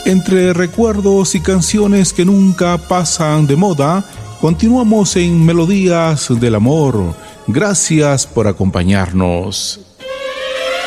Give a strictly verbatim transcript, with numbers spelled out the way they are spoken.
Entre recuerdos y canciones que nunca pasan de moda, continuamos en Melodías del Amor. Gracias por acompañarnos.